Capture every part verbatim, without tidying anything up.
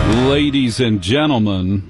Ladies and gentlemen,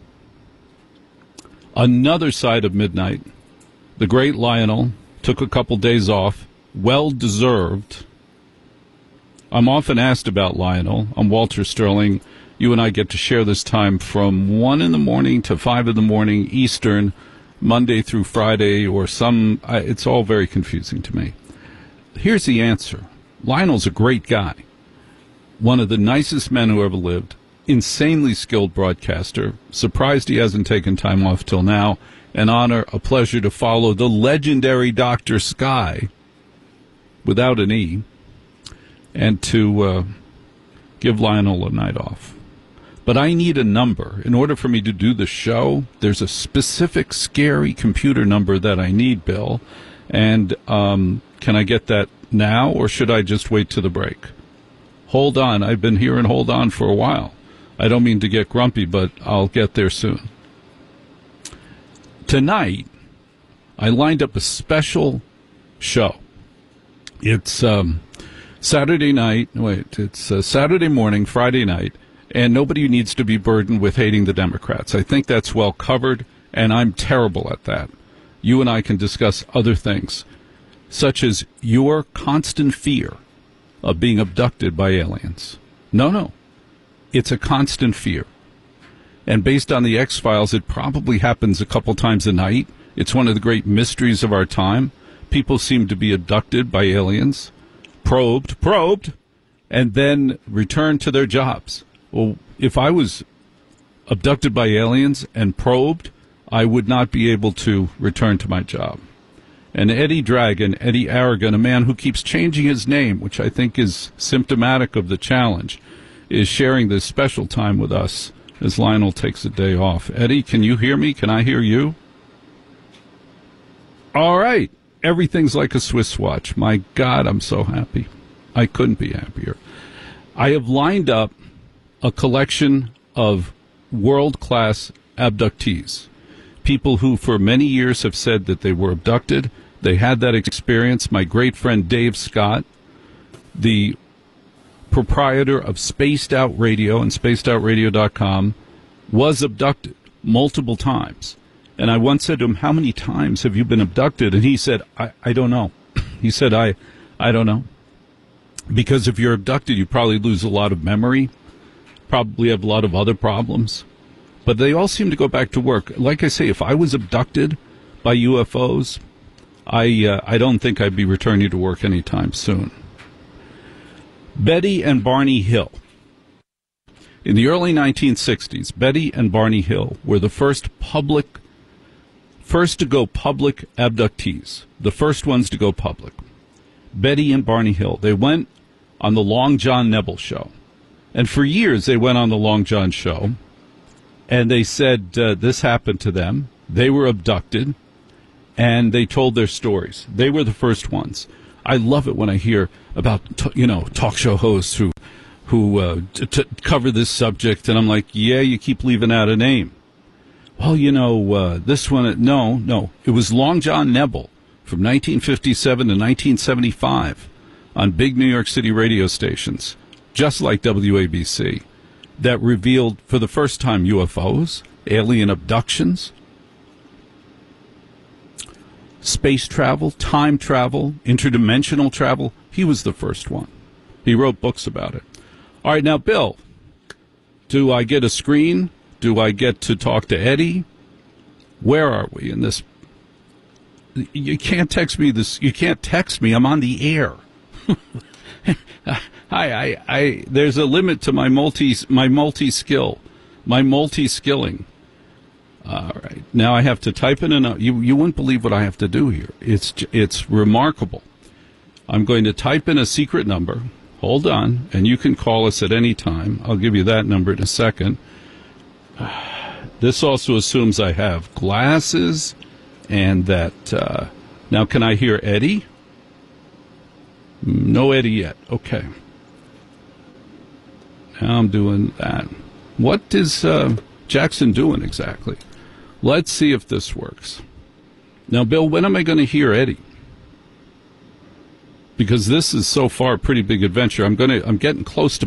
another side of midnight. The great Lionel took a couple days off, well deserved. I'm often asked about Lionel. I'm Walter Sterling. You and I get to share this time from one in the morning to five in the morning Eastern, Monday through Friday, or some. I, it's all very confusing to me. Here's the answer. Lionel's a great guy, one of the nicest men who ever lived. Insanely skilled broadcaster. Surprised he hasn't taken time off till now. An honor, a pleasure to follow the legendary Doctor Sky, without an E, and to uh, give Lionel a night off. But I need a number. In order for me to do the show, there's a specific scary computer number that I need, Bill. And um, can I get that now, or should I just wait to the break? Hold on. I've been hearing hold on for a while. I don't mean to get grumpy, but I'll get there soon. Tonight, I lined up a special show. It's um, Saturday night. Wait, it's uh, Saturday morning, Friday night, and nobody needs to be burdened with hating the Democrats. I think that's well covered, and I'm terrible at that. You and I can discuss other things, such as your constant fear of being abducted by aliens. No, no. It's a constant fear. And based on the X-Files, it probably happens a couple times a night. It's one of the great mysteries of our time. People seem to be abducted by aliens, probed, probed, and then returned to their jobs. Well, if I was abducted by aliens and probed, I would not be able to return to my job. And Eddie Dragon, Eddie Aragon, a man who keeps changing his name, which I think is symptomatic of the challenge, is sharing this special time with us as Lionel takes a day off. Eddie, can you hear me? Can I hear you? All right. Everything's like a Swiss watch. My God, I'm so happy. I couldn't be happier. I have lined up a collection of world-class abductees, people who for many years have said that they were abducted. They had that experience. My great friend Dave Scott, the proprietor of Spaced Out Radio and spaced out radio dot com, was abducted multiple times. And I once said to him, how many times have you been abducted? And he said, I, I don't know. He said, I, I don't know. Because if you're abducted, you probably lose a lot of memory, probably have a lot of other problems. But they all seem to go back to work. Like I say, if I was abducted by U F Os, I, uh, I don't think I'd be returning to work anytime soon. Betty and Barney Hill. In the early nineteen sixties, Betty and Barney Hill were the first public, first to go public abductees, the first ones to go public. Betty and Barney Hill. They went on the Long John Nebel show. And for years they went on the Long John show, and they said uh, this happened to them. They were abducted, and they told their stories. They were the first ones. I love it when I hear about, t- you know, talk show hosts who who uh, t- t- cover this subject, and I'm like, yeah, you keep leaving out a name. Well, you know, uh, this one, no, no. It was Long John Nebel from nineteen fifty-seven to nineteen seventy-five on big New York City radio stations, just like W A B C, that revealed for the first time U F Os, alien abductions, space travel, time travel, interdimensional travel. He was the first one. He wrote books about it. All right, now, Bill, do I get a screen? Do I get to talk to Eddie? Where are we in this? You can't text me this. You can't text me. I'm on the air. I, I, I, there's a limit to my multi, my multi-skill, my multi-skilling. All right. Now I have to type in a, you, you wouldn't believe what I have to do here. It's, it's remarkable. I'm going to type in a secret number. Hold on. And you can call us at any time. I'll give you that number in a second. This also assumes I have glasses and that, uh, now can I hear Eddie? No Eddie yet. Okay. Now I'm doing that. What is uh, Jackson doing exactly? Let's see if this works. Now, Bill, when am I going to hear Eddie? Because this is so far a pretty big adventure. I'm going to. I'm getting close to